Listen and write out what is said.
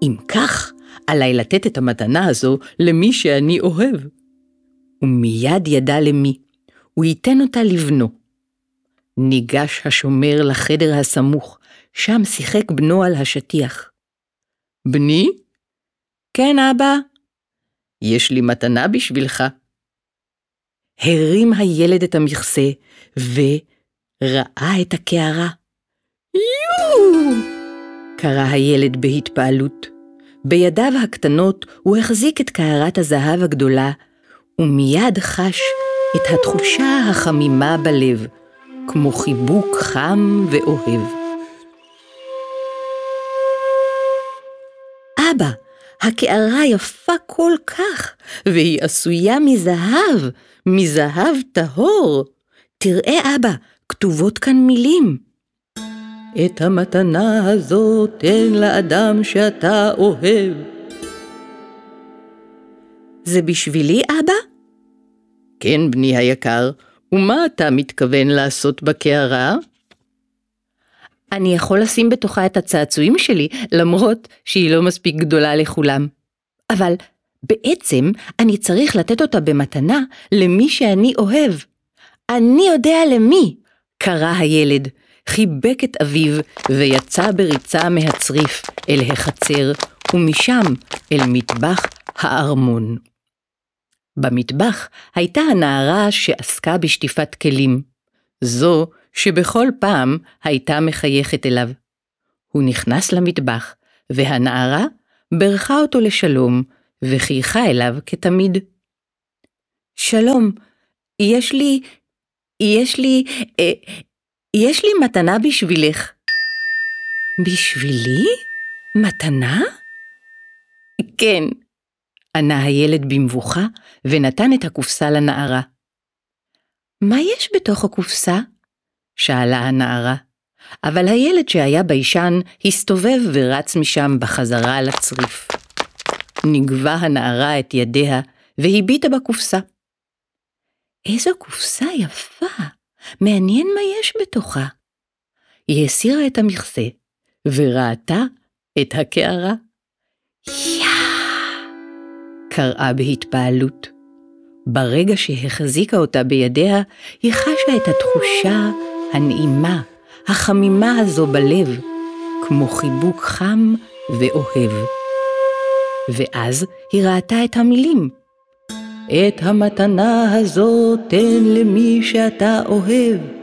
אם כך, עליי לתת את המתנה הזו למי שאני אוהב. ומיד ידע למי, הוא ייתן אותה לבנו. ניגש השומר לחדר הסמוך, שם שיחק בנו על השטיח. בני? כן, אבא. יש לי מתנה בשבילך. הרים הילד את המכסה, וראה את הקערה. יואו! קרא הילד בהתפעלות. בידיו הקטנות הוא החזיק את קערת הזהב הגדולה, ומיד חש את התחושה החמימה בלב, כמו חיבוק חם ואוהב. אבא, הקערה יפה כל כך, והיא עשויה מזהב טהור. תראה אבא, כתובות כאן מילים. את המתנה הזאת תן לאדם שאתה אוהב. זה בשבילי, אבא? כן, בני היקר. ומה אתה מתכוון לעשות בקערה? אני יכול לשים בתוכה את הצעצועים שלי, למרות שהיא לא מספיק גדולה לכולם. אבל בעצם אני צריך לתת אותה במתנה למי שאני אוהב. אני יודע למי, קרא הילד, חיבק את אביו ויצא בריצה מהצריף אל החצר, ומשם אל מטבח הארמון. במטבח הייתה הנערה שעסקה בשטיפת כלים, זו שבכל פעם הייתה מחייכת אליו. הוא נכנס למטבח, והנערה ברכה אותו לשלום, וחייכה אליו כתמיד. שלום, יש לי מתנה בשבילך. בשבילי? מתנה? כן. ענה הילד במבוכה ונתן את הקופסה לנערה. מה יש בתוך הקופסה? שאלה הנערה, אבל הילד שהיה ביישן הסתובב ורץ משם בחזרה לצריף. נגבה הנערה את ידיה והביטה בקופסה. איזו קופסה יפה, מעניין מה יש בתוכה. היא הסירה את המכסה וראתה את הקערה. קראה בהתפעלות. ברגע שהחזיקה אותה בידיה, היא חשה את התחושה הנעימה, החמימה הזו בלב, כמו חיבוק חם ואוהב. ואז היא ראתה את המילים. את המתנה הזו תן למי שאתה אוהב.